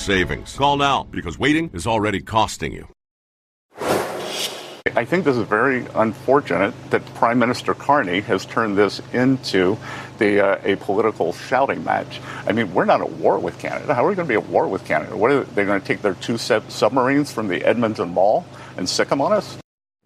savings. Call now because waiting is already costing you. I think this is very unfortunate that Prime Minister Carney has turned this into a political shouting match. I mean, we're not at war with Canada. How are we going to be at war with Canada? What are they going to take their two submarines from the Edmonton Mall and sick them on us?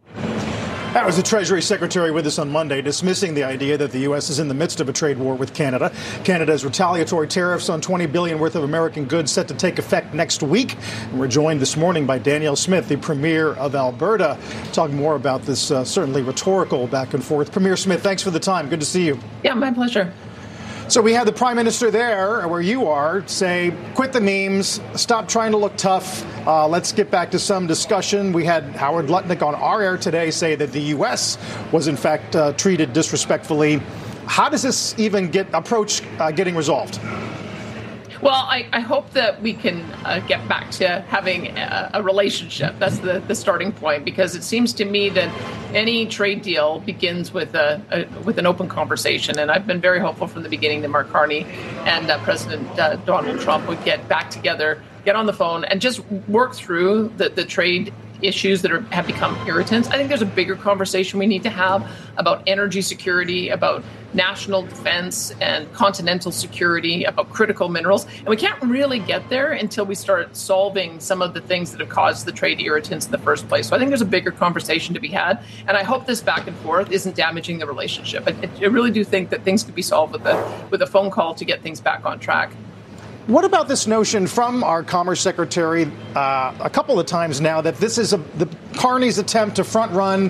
That was the Treasury Secretary with us on Monday, dismissing the idea that the U.S. is in the midst of a trade war with Canada. Canada's retaliatory tariffs on $20 billion worth of American goods set to take effect next week. And we're joined this morning by Danielle Smith, the Premier of Alberta, talking more about this certainly rhetorical back and forth. Premier Smith, thanks for the time. Good to see you. Yeah, my pleasure. So we had the Prime Minister there, where you are, say, quit the memes, stop trying to look tough. Let's get back to some discussion. We had Howard Lutnick on our air today say that the U.S. was, in fact, treated disrespectfully. How does this even approach getting resolved? Well, I hope that we can get back to having a relationship. That's the starting point, because it seems to me that any trade deal begins with an open conversation. And I've been very hopeful from the beginning that Mark Carney and President Donald Trump would get back together, get on the phone, and just work through the trade issues that have become irritants. I think there's a bigger conversation we need to have about energy security, about national defense and continental security, about critical minerals. And we can't really get there until we start solving some of the things that have caused the trade irritants in the first place. So I think there's a bigger conversation to be had. And I hope this back and forth isn't damaging the relationship. I really do think that things could be solved with a phone call to get things back on track. What about this notion from our Commerce Secretary a couple of times now that this is the Carney's attempt to front-run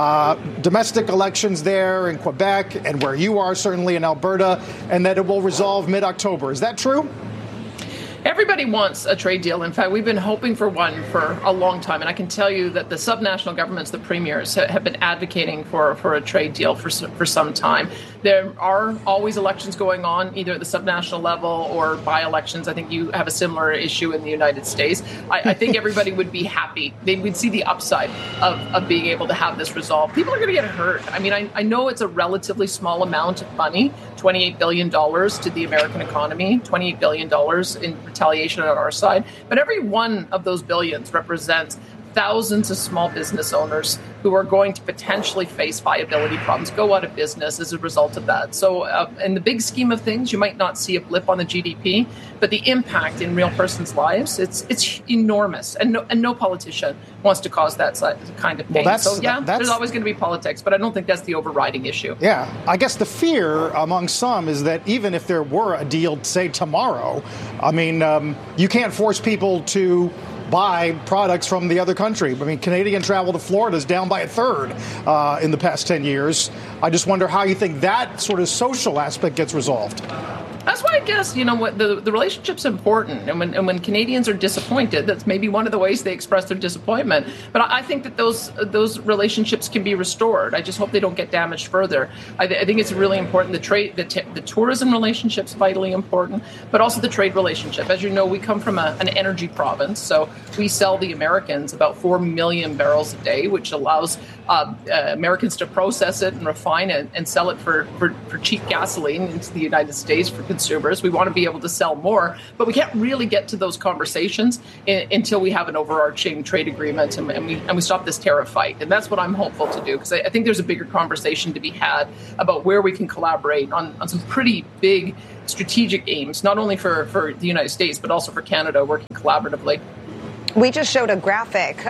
domestic elections there in Quebec and where you are, certainly in Alberta, and that it will resolve mid-October? Is that true? Everybody wants a trade deal. In fact, we've been hoping for one for a long time. And I can tell you that the subnational governments, the premiers, have been advocating for a trade deal for some time. There are always elections going on, either at the subnational level or by-elections. I think you have a similar issue in the United States. I think everybody would be happy. They would see the upside of being able to have this resolved. People are going to get hurt. I mean, I know it's a relatively small amount of money, $28 billion to the American economy, $28 billion in retaliation on our side. But every one of those billions represents thousands of small business owners who are going to potentially face viability problems, go out of business as a result of that. So in the big scheme of things, you might not see a blip on the GDP, but the impact in real persons' lives, it's enormous. And no politician wants to cause that kind of pain. Well, there's always going to be politics, but I don't think that's the overriding issue. Yeah, I guess the fear among some is that even if there were a deal, say, tomorrow, I mean, you can't force people to buy products from the other country. I mean, Canadian travel to Florida is down by a third in the past 10 years. I just wonder how you think that sort of social aspect gets resolved. That's why I guess, what the relationship's important. And when Canadians are disappointed, that's maybe one of the ways they express their disappointment. But I think that those relationships can be restored. I just hope they don't get damaged further. I think it's really important. The tourism relationship's vitally important, but also the trade relationship. As you know, we come from an energy province, so we sell the Americans about 4 million barrels a day, which allows Americans to process it and refine it and sell it for cheap gasoline into the United States for consumers. We want to be able to sell more, but we can't really get to those conversations until we have an overarching trade agreement and we stop this tariff fight. And that's what I'm hopeful to do, because I think there's a bigger conversation to be had about where we can collaborate on some pretty big strategic aims, not only for the United States, but also for Canada, working collaboratively. We just showed a graphic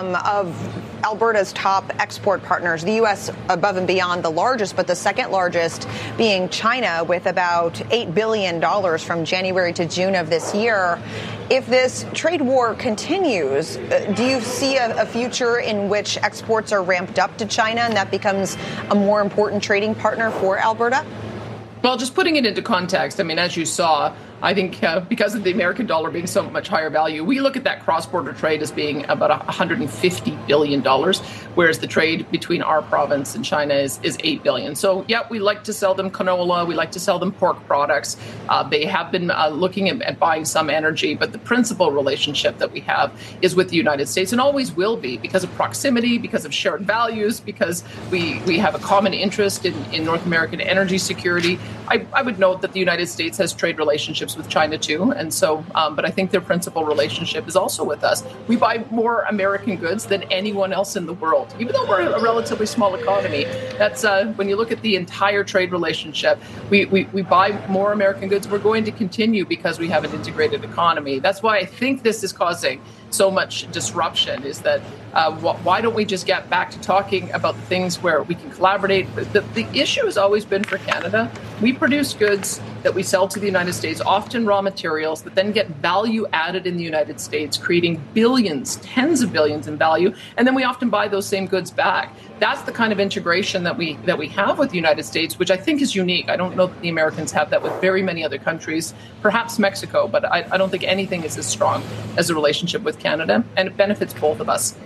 of Alberta's top export partners, the U.S. above and beyond the largest, but the second largest being China, with about $8 billion from January to June of this year. If this trade war continues, do you see a future in which exports are ramped up to China and that becomes a more important trading partner for Alberta? Well, just putting it into context, I mean, as you saw, I think because of the American dollar being so much higher value, we look at that cross-border trade as being about $150 billion, whereas the trade between our province and China is $8 billion. So, yeah, we like to sell them canola. We like to sell them pork products. They have been looking at buying some energy, but the principal relationship that we have is with the United States and always will be, because of proximity, because of shared values, because we have a common interest in North American energy security. I would note that the United States has trade relationships relationships with China too, and so, but I think their principal relationship is also with us. We buy more American goods than anyone else in the world, even though we're a relatively small economy. That's when you look at the entire trade relationship, we buy more American goods. We're going to continue because we have an integrated economy. That's why I think this is causing so much disruption, is that why don't we just get back to talking about the things where we can collaborate? The issue has always been for Canada, we produce goods that we sell to the United States, often raw materials that then get value added in the United States, creating billions, tens of billions in value, and then we often buy those same goods back. That's the kind of integration that we have with the United States, which I think is unique. I don't know that the Americans have that with very many other countries, perhaps Mexico, but I don't think anything is as strong as the relationship with Canada, and it benefits both of us.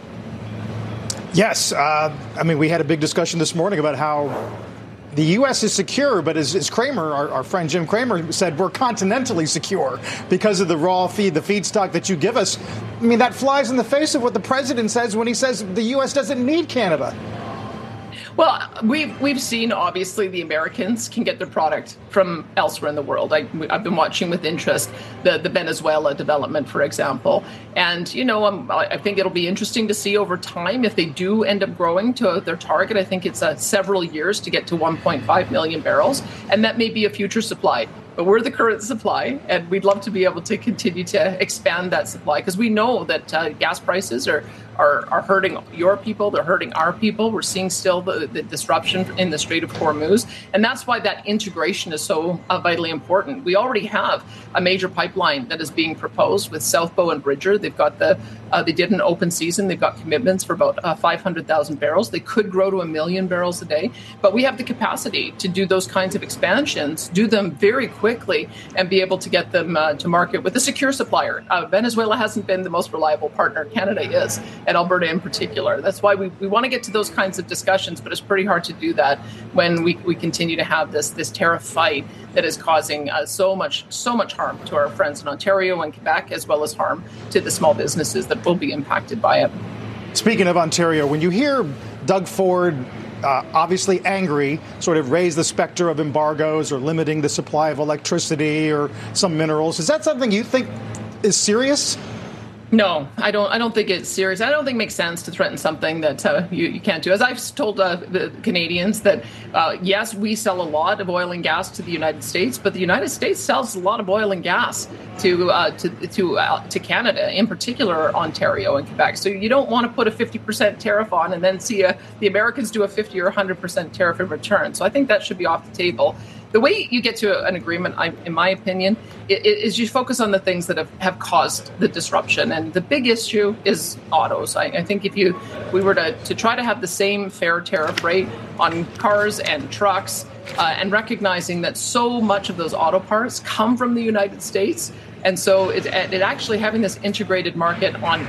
Yes. We had a big discussion this morning about how the U.S. is secure, but as Cramer, our friend Jim Cramer, said, we're continentally secure because of the raw feed, the feedstock that you give us. I mean, that flies in the face of what the president says when he says the U.S. doesn't need Canada. Well, we've seen, obviously, the Americans can get their product from elsewhere in the world. I've been watching with interest the Venezuela development, for example. And, I think it'll be interesting to see over time if they do end up growing to their target. I think it's several years to get to 1.5 million barrels. And that may be a future supply. But we're the current supply, and we'd love to be able to continue to expand that supply, because we know that gas prices are hurting your people. They're hurting our people. We're seeing still the disruption in the Strait of Hormuz. And that's why that integration is so vitally important. We already have a major pipeline that is being proposed with South Bow and Bridger. They've got they did an open season. They've got commitments for about 500,000 barrels. They could grow to 1 million barrels a day. But we have the capacity to do those kinds of expansions, do them very quickly, and be able to get them to market with a secure supplier. Venezuela hasn't been the most reliable partner. Canada is, and Alberta in particular. That's why we want to get to those kinds of discussions, but it's pretty hard to do that when we continue to have this tariff fight that is causing so much harm to our friends in Ontario and Quebec, as well as harm to the small businesses that will be impacted by it. Speaking of Ontario, when you hear Doug Ford obviously angry, sort of raise the specter of embargoes or limiting the supply of electricity or some minerals, is that something you think is serious? No, I don't think it's serious. I don't think it makes sense to threaten something that you can't do. As I've told the Canadians that, yes, we sell a lot of oil and gas to the United States, but the United States sells a lot of oil and gas to Canada, in particular Ontario and Quebec. So you don't want to put a 50% tariff on and then see the Americans do a 50 or 100% tariff in return. So I think that should be off the table. The way you get to an agreement, in my opinion, is you focus on the things that have caused the disruption. And the big issue is autos. I think if we were to try to have the same fair tariff rate on cars and trucks, and recognizing that so much of those auto parts come from the United States, and so it actually having this integrated market on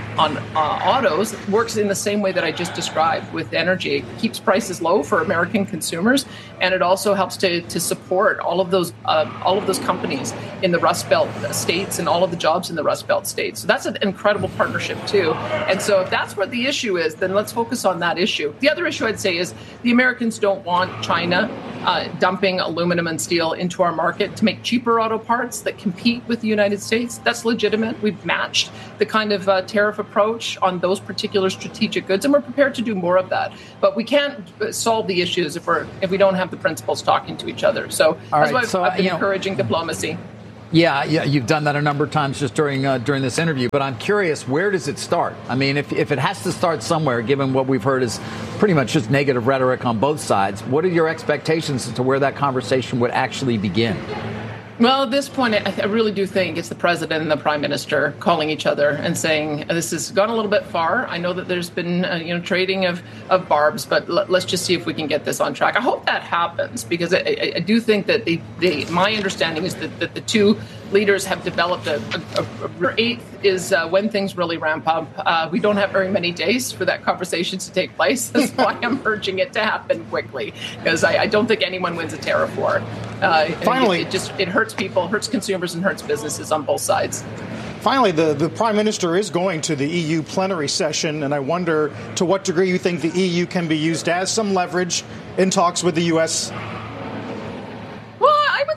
autos works in the same way that I just described with energy. It keeps prices low for American consumers, and it also helps to support all of those companies in the Rust Belt states and all of the jobs in the Rust Belt states. So that's an incredible partnership too. And so if that's what the issue is, then let's focus on that issue. The other issue I'd say is the Americans don't want China dumping aluminum and steel into our market to make cheaper auto parts that compete with the United States. That's legitimate. We've matched the kind of tariff approach on those particular strategic goods, and we're prepared to do more of that. But we can't solve the issues if we don't have the principals talking to each other. So that's why I've been encouraging diplomacy. Yeah, you've done that a number of times just during this interview. But I'm curious, where does it start? I mean, if it has to start somewhere, given what we've heard is pretty much just negative rhetoric on both sides, what are your expectations as to where that conversation would actually begin? Well, at this point, I really do think it's the president and the prime minister calling each other and saying, this has gone a little bit far. I know that there's been, trading of barbs, but let's just see if we can get this on track. I hope that happens, because I do think that my understanding is that the two leaders have developed a 8th is when things really ramp up. We don't have very many days for that conversation to take place. That's why I'm urging it to happen quickly, because I don't think anyone wins a tariff war. Finally, it hurts people, hurts consumers, and hurts businesses on both sides. Finally, the Prime Minister is going to the EU plenary session, and I wonder to what degree you think the EU can be used as some leverage in talks with the U.S. Well, I would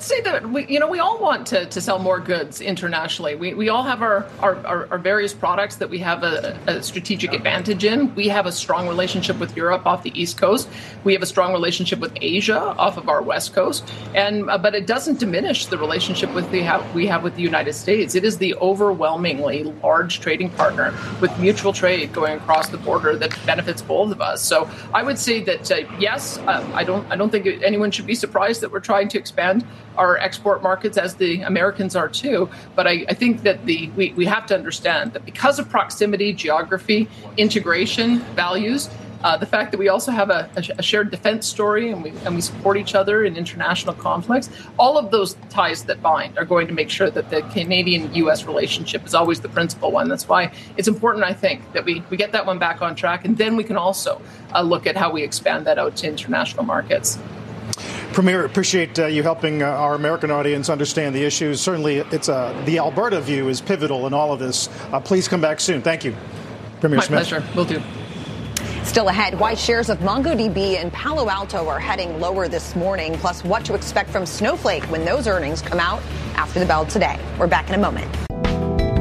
say that we all want to sell more goods internationally. We all have our various products that we have a strategic advantage in. We have a strong relationship with Europe off the East Coast. We have a strong relationship with Asia off of our West Coast. And but it doesn't diminish the relationship we have with the United States. It is the overwhelmingly large trading partner with mutual trade going across the border that benefits both of us. So I would say that yes, I don't think anyone should be surprised that we're trying to expand our export markets, as the Americans are too. But I think that we have to understand that because of proximity, geography, integration, values, the fact that we also have a shared defense story and we support each other in international conflicts, all of those ties that bind are going to make sure that the Canadian-U.S. relationship is always the principal one. That's why it's important, I think, that we get that one back on track, and then we can also look at how we expand that out to international markets. Premier, appreciate you helping our American audience understand the issues. Certainly, it's the Alberta view is pivotal in all of this. Please come back soon. Thank you, Premier Smith. My pleasure. Will do. Still ahead, why shares of MongoDB and Palo Alto are heading lower this morning, plus what to expect from Snowflake when those earnings come out after the bell today. We're back in a moment.